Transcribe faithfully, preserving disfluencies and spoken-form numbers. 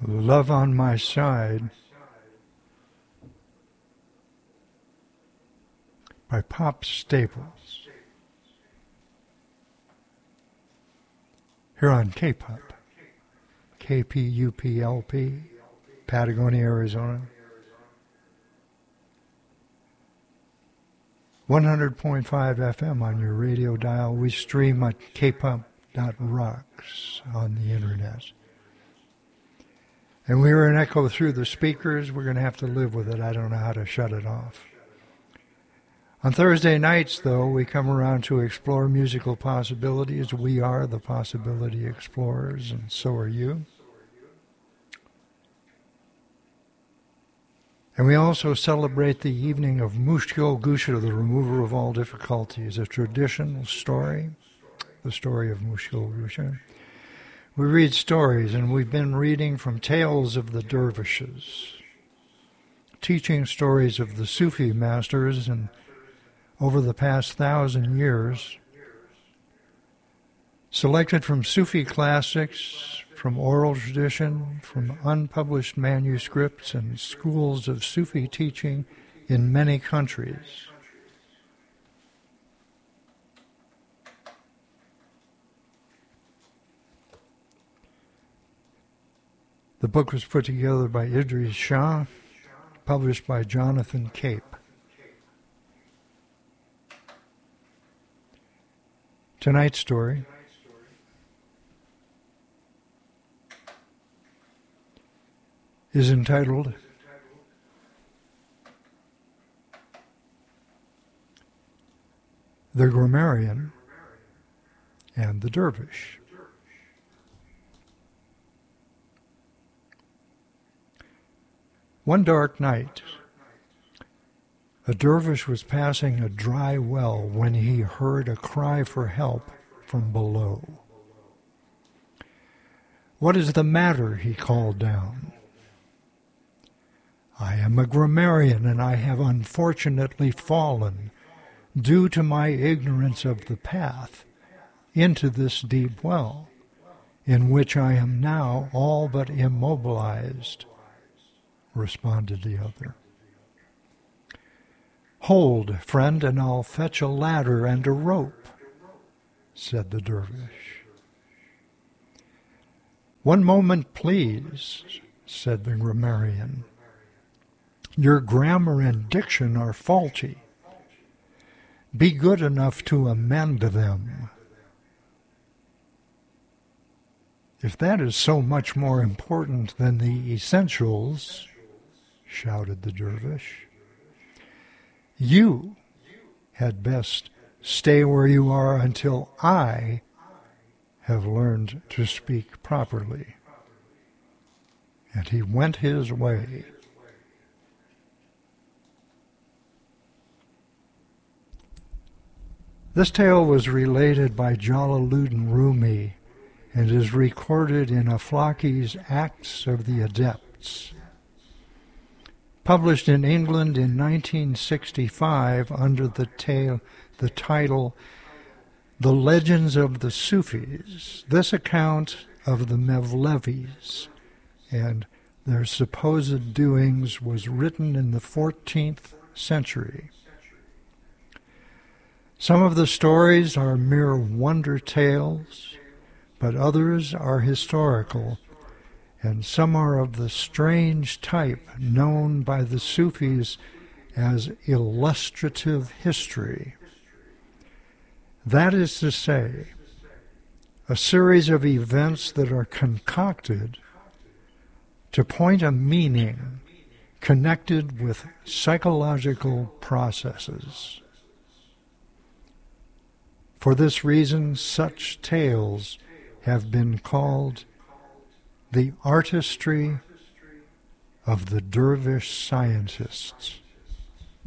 Love on My Side by Pop Staples. Here on K-Pop, K P U P L P, Patagonia, Arizona. one hundred point five F M on your radio dial. We stream at k pop dot rocks on the internet. And we hear an echo through the speakers. We're going to have to live with it. I don't know how to shut it off. On Thursday nights, though, we come around to explore musical possibilities. We are the Possibility Explorers, and so are you. And we also celebrate the evening of Mushkil Gusha, the remover of all difficulties, a traditional story, the story of Mushkil Gusha. We read stories, and we've been reading from Tales of the Dervishes, teaching stories of the Sufi masters, and over the past thousand years, selected from Sufi classics, from oral tradition, from unpublished manuscripts and schools of Sufi teaching in many countries. The book was put together by Idries Shah, published by Jonathan Cape. Tonight's story is entitled The Grammarian and the Dervish. One dark night, a dervish was passing a dry well when he heard a cry for help from below. "What is the matter?" he called down. "I am a grammarian, and I have unfortunately fallen, due to my ignorance of the path, into this deep well, in which I am now all but immobilized," responded the other. "Hold, friend, and I'll fetch a ladder and a rope," said the dervish. "One moment, please," said the grammarian. "Your grammar and diction are faulty. Be good enough to amend them." "If that is so much more important than the essentials," shouted the dervish, "you had best stay where you are until I have learned to speak properly." And he went his way. This tale was related by Jalaluddin Rumi and is recorded in Aflaki's Acts of the Adepts. Published in England in nineteen sixty-five under the, tale, the title The Legends of the Sufis, this account of the Mevlevis and their supposed doings was written in the fourteenth century. Some of the stories are mere wonder tales, but others are historical, and some are of the strange type known by the Sufis as illustrative history. That is to say, a series of events that are concocted to point a meaning connected with psychological processes. For this reason, such tales have been called the artistry of the dervish scientists.